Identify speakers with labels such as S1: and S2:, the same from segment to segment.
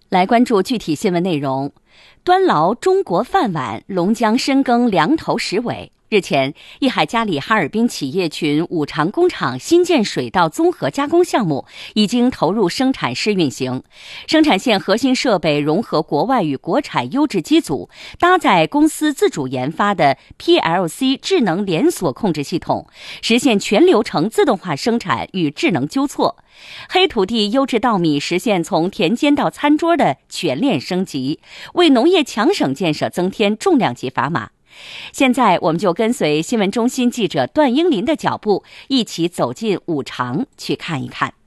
S1: 来关注具体新闻内容。端牢中国饭碗，龙江深耕良头实尾。日前，益海嘉里哈尔滨企业群五常工厂新建水稻综合加工项目已经投入生产试运行。生产线核心设备融合国外与国产优质机组，搭载公司自主研发的 PLC 智能连锁控制系统，实现全流程自动化生产与智能纠错。黑土地优质稻米实现从田间到餐桌的全链升级，为农业强省建设增添重量级砝码。现在我们就跟随新闻中心记者段英林的脚步，一起走进五常去看一看。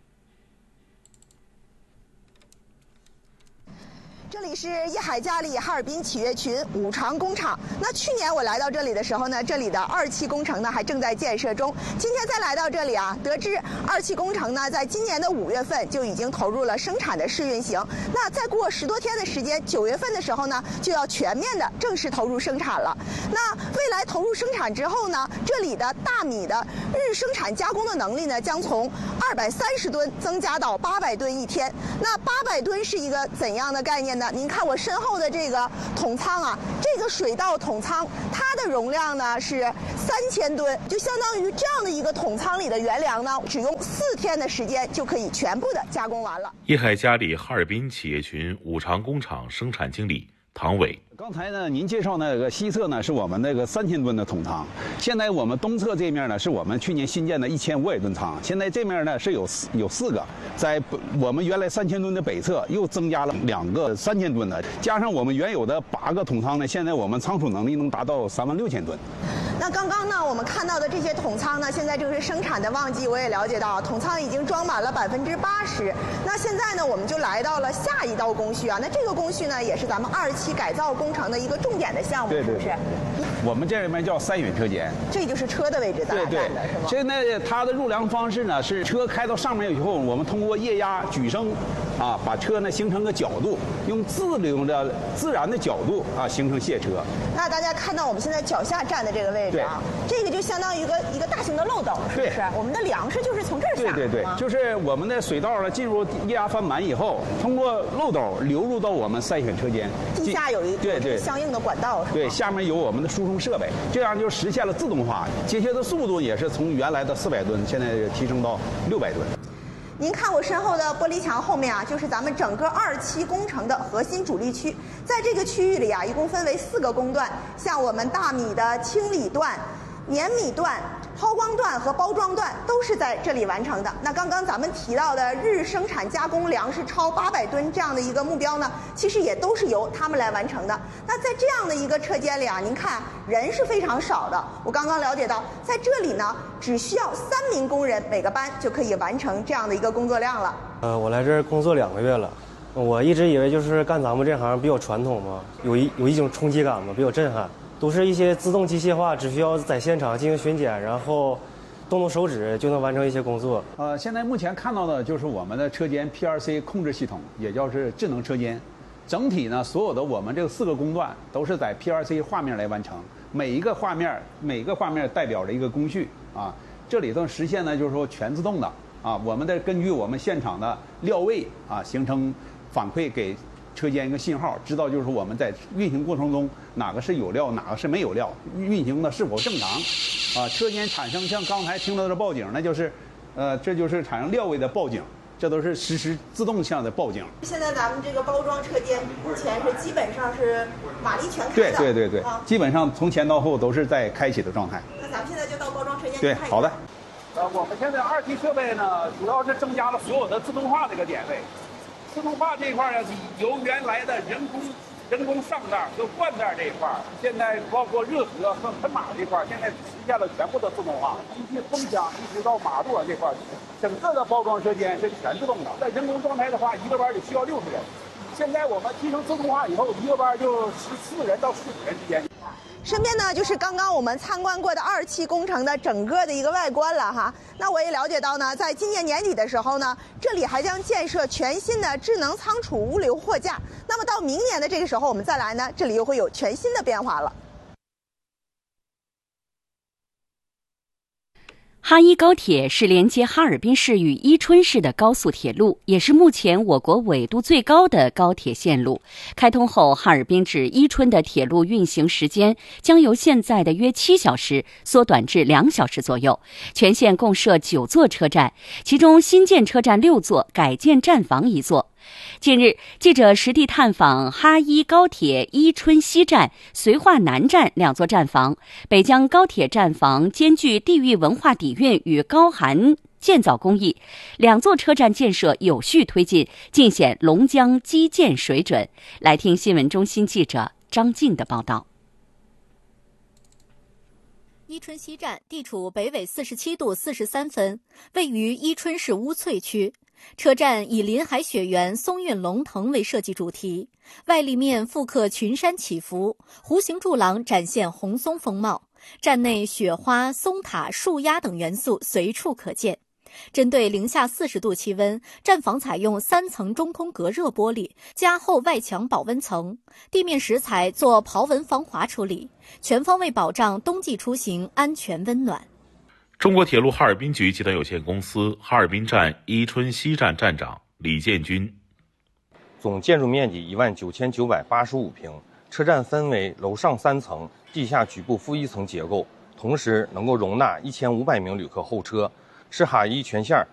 S2: 这里是益海嘉里哈尔滨企业群五常工厂。那去年我来到这里的时候呢，这里的2期工程呢还正在建设中。今天再来到这里啊，得知2期工程呢在今年的5月份就已经投入了生产的试运行。那再过10多天的时间，9月份的时候呢就要全面的正式投入生产了。那未来投入生产之后呢，这里的大米的日生产加工的能力呢将从230吨增加到800吨一天。那800吨是一个怎样的概念呢？您看我身后的这个桶仓啊，这个水稻桶仓，它的容量呢是3000吨，就相当于这样的一个桶仓里的原粮呢，只用4天的时间就可以全部的加工完了。
S3: 益海嘉里哈尔滨企业群五常工厂生产经理唐伟。
S4: 刚才呢，您介绍那个西侧呢是我们那个3000吨的桶仓，现在我们东侧这面呢是我们去年新建的1500吨仓，现在这面呢是有4个，在我们原来3000吨的北侧又增加了2个3000吨的，加上我们原有的8个桶仓呢，现在我们仓储能力能达到36000吨。
S2: 那刚刚呢，我们看到的这些桶仓呢，现在正是生产的旺季。我也了解到，桶仓已经装满了80%。那现在呢，我们就来到了下一道工序啊。那这个工序呢，也是咱们2期改造工程的一个重点的项目，
S4: 对
S2: 是不是？
S4: 我们这里面叫3允车间，
S2: 这就是车的位置，咱俩站的是吗？
S4: 现在它的入梁方式呢，是车开到上面以后，我们通过液压举升，啊，把车呢形成个角度，用自然的角度啊形成卸车。
S2: 那大家看到我们现在脚下站的这个位置啊，这个就相当于一个大型的漏斗，是不是？我们的粮食就是从这儿下。
S4: 对，就是我们的水稻呢进入液压翻满以后，通过漏斗流入到我们筛选车间，
S2: 地下有一个相应的管道，是吧？
S4: 对，下面有我们的输送设备，这样就实现了自动化，接切的速度也是从原来的400吨，现在提升到600吨。
S2: 您看我身后的玻璃墙后面啊，就是咱们整个2期工程的核心主力区。在这个区域里啊，一共分为4个工段，像我们大米的清理段、碾米段、抛光段和包装段都是在这里完成的。那刚刚咱们提到的日生产加工粮食超800吨这样的一个目标呢，其实也都是由他们来完成的。那在这样的一个车间里啊，您看人是非常少的。我刚刚了解到，在这里呢，只需要3名工人每个班就可以完成这样的一个工作量了。
S5: 我来这儿工作2个月了。我一直以为就是干咱们这行比较传统嘛，有一种冲击感嘛，比较震撼。都是一些自动机械化，只需要在现场进行巡检，然后动手指就能完成一些工作。
S4: 现在目前看到的就是我们的车间 PLC 控制系统，也就是智能车间。整体呢，所有的我们这个4个工段都是在 PLC 画面来完成，每一个画面代表着一个工序啊。这里头实现呢就是说全自动的啊，我们根据我们现场的料位啊，形成反馈给车间一个信号，知道就是我们在运行过程中哪个是有料，哪个是没有料，运行的是否正常，啊，车间产生像刚才听到的报警，那就是，这就是产生料位的报警，这都是实时自动向的报警。
S2: 现在咱们这个包装车间目前是基本上是马力全开的，
S4: 对，基本上从前到后都是在开启的状态。
S2: 那咱们现在就到包装车间
S4: 对，好的。
S6: 我们现在2期设备呢，主要是增加了所有的自动化这个点位。自动化这一块呢，由原来的人工上袋和灌袋这一块，现在包括热河和喷码这块，现在实现了全部的自动化。机器风箱一直到马路这块，整个的包装车间是全自动的。在人工状态的话，一个班得需要60人。现在我们提升自动化以后，一个班就14人到15人之间。
S2: 身边呢就是刚刚我们参观过的2期工程的整个的一个外观了哈。那我也了解到呢，在今年年底的时候呢，这里还将建设全新的智能仓储物流货架。那么到明年的这个时候我们再来呢，这里又会有全新的变化了。
S1: 哈伊高铁是连接哈尔滨市与伊春市的高速铁路，也是目前我国纬度最高的高铁线路。开通后，哈尔滨至伊春的铁路运行时间将由现在的约7小时缩短至2小时左右。全线共设9座车站，其中新建车站6座，改建站房1座。近日，记者实地探访哈伊高铁伊春西站、绥化南站2座站房。北疆高铁站房兼具地域文化底蕴与高寒建造工艺，2座车站建设有序推进，尽显龙江基建水准。来听新闻中心记者张静的报道。
S7: 伊春西站地处北纬47度43分，位于伊春市乌翠区。车站以林海雪原、松韵龙腾为设计主题，外立面复刻群山起伏，弧形柱廊展现红松风貌。站内雪花、松塔、树丫等元素随处可见。针对零下40度气温，站房采用3层中空隔热玻璃，加厚外墙保温层，地面石材做刨纹防滑处理，全方位保障冬季出行安全温暖。
S3: 中国铁路哈尔滨局集团有限公司哈尔滨站伊春西站站长李建军。
S8: 总建筑面积19985平，车站分为楼上3层、地下局部负1层结构，同时能够容纳1500名旅客候车，是哈伊全线